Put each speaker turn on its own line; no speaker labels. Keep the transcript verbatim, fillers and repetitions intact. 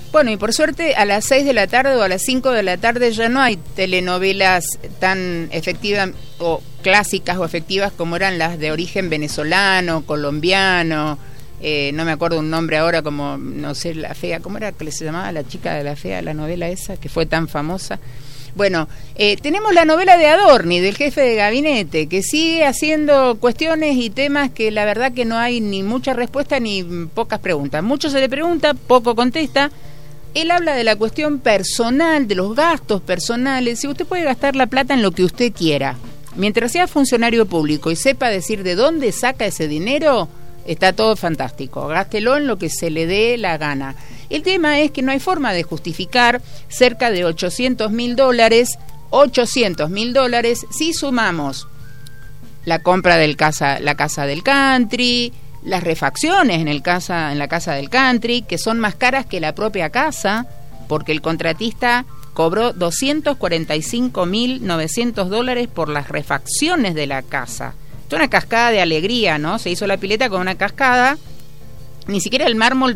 Bueno, y por suerte a las seis de la tarde o a las cinco de la tarde ya no hay telenovelas tan efectivas o clásicas o efectivas como eran las de origen venezolano, colombiano, eh, no me acuerdo un nombre ahora, como, no sé, La Fea, ¿cómo era que se llamaba la chica de La Fea, la novela esa que fue tan famosa? Bueno, eh, tenemos la novela de Adorni, del jefe de gabinete, que sigue haciendo cuestiones y temas que la verdad que no hay ni mucha respuesta ni pocas preguntas. Mucho se le pregunta, poco contesta. Él habla de la cuestión personal, de los gastos personales. Si usted puede gastar la plata en lo que usted quiera, mientras sea funcionario público y sepa decir de dónde saca ese dinero, está todo fantástico. Gástelo en lo que se le dé la gana. El tema es que no hay forma de justificar cerca de ochocientos mil dólares, ochocientos mil dólares, si sumamos la compra del casa, la casa del country, las refacciones en el casa, en la casa del country, que son más caras que la propia casa, porque el contratista cobró doscientos cuarenta y cinco mil novecientos dólares por las refacciones de la casa. Esto es una cascada de alegría, ¿no? Se hizo la pileta con una cascada, ni siquiera el mármol